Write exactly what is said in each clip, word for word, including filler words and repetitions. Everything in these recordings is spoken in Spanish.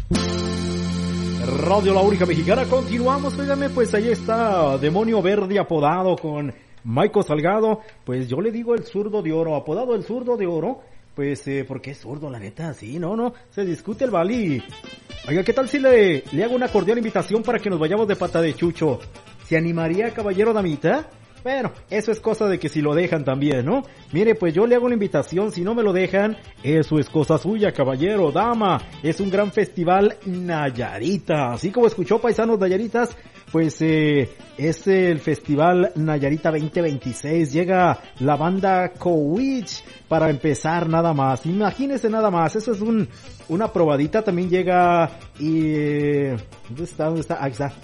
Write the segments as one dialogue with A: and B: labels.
A: Radio La Única Mexicana, continuamos, oígame, pues ahí está Demonio Verde apodado con Maico Salgado, pues yo le digo el zurdo de oro, apodado el zurdo de oro, pues eh, porque es zurdo, la neta, sí, no, no, se discute el Bali. Oiga, ¿qué tal si le, le hago una cordial invitación para que nos vayamos de pata de chucho? ¿Se animaría, caballero damita? Bueno, eso es cosa de que si lo dejan también, ¿no? Mire, pues yo le hago una invitación, si no me lo dejan, eso es cosa suya, caballero, dama. Es un gran festival Nayarita. Así como escuchó, paisanos Nayaritas, pues eh, es el festival Nayarita veinte veintiséis. Llega la banda Cowitch para empezar nada más. Imagínense nada más, eso es un una probadita. También llega y... Eh, ¿dónde está? ¿Dónde está? Ahí está.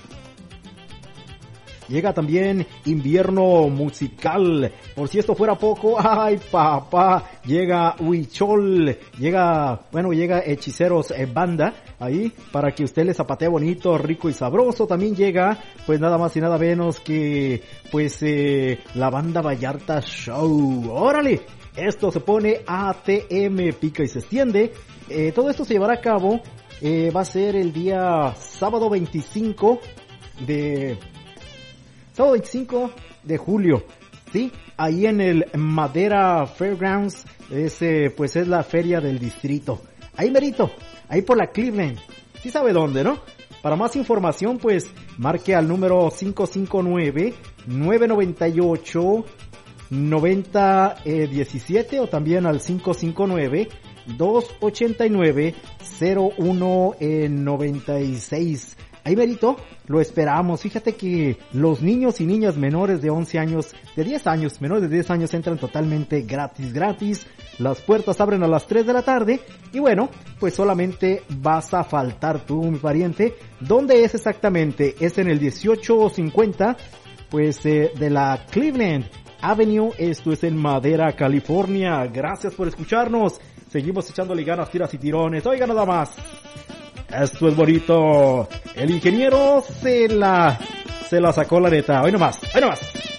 A: Llega también Invierno Musical. Por si esto fuera poco, ay papá, llega Huichol, llega, bueno, llega Hechiceros eh, Banda, ahí, para que usted le zapatee bonito, rico y sabroso. También llega, pues nada más y nada menos que, pues, eh, la banda Vallarta Show. ¡Órale! Esto se pone A T M, pica y se extiende. Eh, todo esto se llevará a cabo, eh, va a ser el día sábado veinticinco de... Sábado veinticinco de julio, ¿sí? Ahí en el Madera Fairgrounds, ese, pues es la feria del distrito. Ahí merito, ahí por la Cleveland. ¿Sí sabe dónde, no? Para más información, pues, marque al número cinco cinco nueve, nueve nueve ocho, nueve cero uno siete o también al cinco cinco nueve, dos ocho nueve, cero uno nueve seis. Ahí merito, lo esperamos. Fíjate que los niños y niñas menores de once años, de diez años, menores de diez años entran totalmente gratis, gratis. Las puertas abren a las tres de la tarde y bueno, pues solamente vas a faltar tú, mi pariente. ¿Dónde es exactamente? Es en el dieciocho cincuenta, pues eh, de la Cleveland Avenue. Esto es en Madera, California. Gracias por escucharnos. Seguimos echándole ganas, tiras y tirones. Oiga nada más. Esto es bonito. El ingeniero se la, se la sacó la neta. Hoy nomás, hoy nomás.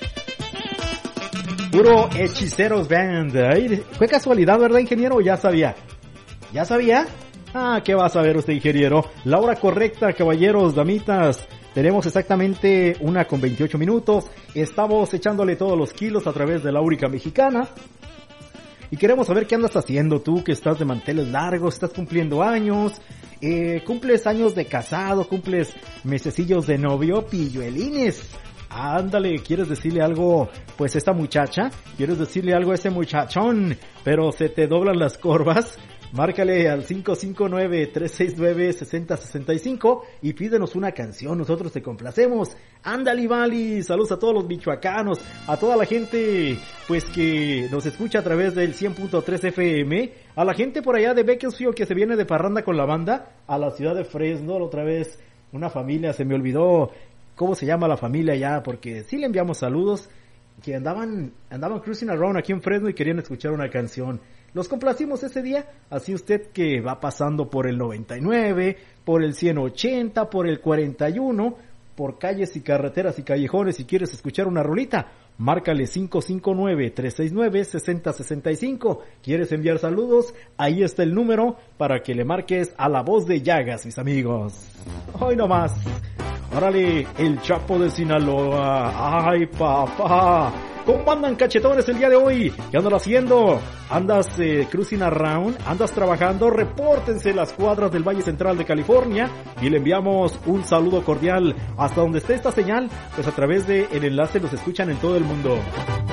A: Puro Hechiceros Band. Ay, fue casualidad, ¿verdad, ingeniero? Ya sabía. ¿Ya sabía? Ah, ¿qué va a saber usted, ingeniero? La hora correcta, caballeros, damitas. Tenemos exactamente una con veintiocho minutos. Estamos echándole todos los kilos a través de La Única Mexicana. Y queremos saber qué andas haciendo tú, que estás de manteles largos, estás cumpliendo años, eh, cumples años de casado, cumples mesecillos de novio, pilluelines. Ándale, ¿quieres decirle algo, pues, a esta muchacha? ¿Quieres decirle algo a ese muchachón? Pero se te doblan las corvas. Márcale al cinco cinco nueve, tres seis nueve, seis cero seis cinco y pídenos una canción, nosotros te complacemos. Ándale, Vali, saludos a todos los michoacanos, a toda la gente pues que nos escucha a través del cien punto tres F M, a la gente por allá de Bakersfield que se viene de parranda con la banda, a la ciudad de Fresno, la otra vez una familia, se me olvidó cómo se llama la familia ya, porque sí le enviamos saludos, que andaban, andaban cruising around aquí en Fresno y querían escuchar una canción. Los complacimos ese día, así usted que va pasando por el noventa y nueve, por el ciento ochenta, por el cuarenta y uno, por calles y carreteras y callejones y quieres escuchar una rolita, márcale cinco cinco nueve, tres seis nueve, seis cero seis cinco. ¿Quieres enviar saludos? Ahí está el número para que le marques a la voz de Llagas, mis amigos. Hoy nomás. Órale, el Chapo de Sinaloa. Ay, papá. ¿Cómo andan, cachetones, el día de hoy? ¿Qué andan haciendo? ¿Andas eh, cruising around? ¿Andas trabajando? Repórtense las cuadras del Valle Central de California y le enviamos un saludo cordial hasta donde esté esta señal, pues a través de el enlace nos escuchan en todo el mundo.